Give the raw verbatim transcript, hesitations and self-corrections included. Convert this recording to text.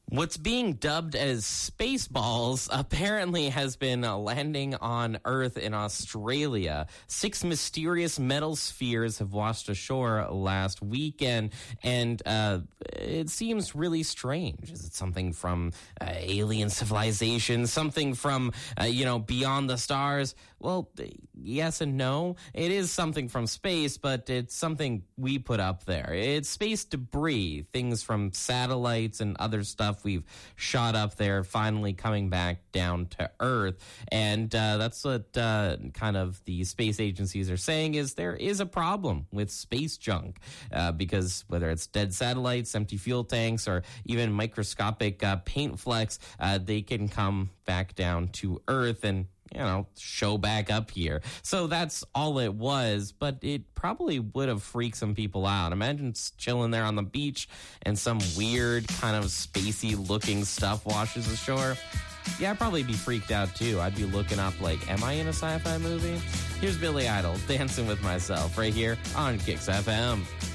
What's being dubbed as Spaceballs apparently has been uh, landing on Earth in Australia. Six mysterious metal spheres have washed ashore last weekend, and uh, it seems really strange. Is it something from uh, alien civilization? Something from, uh, you know, beyond the stars? Well, yes and no. It is something from space, but it's something we put up there. It's space debris, things from satellites and other stuff we've shot up there, finally coming back down to Earth. And uh, that's what uh, kind of the space agencies are saying, is there is a problem with space junk, uh, because whether it's dead satellites, empty fuel tanks, or even microscopic uh, paint flecks, uh, they can come back down to Earth and, you know, show back up here. So that's all it was, but it probably would have freaked some people out. Imagine chilling there on the beach and some weird kind of spacey looking stuff washes ashore. Yeah, I'd probably be freaked out too. I'd be looking up like, am I in a sci-fi movie? Here's Billy Idol, Dancing with Myself, right here on Kicks F M.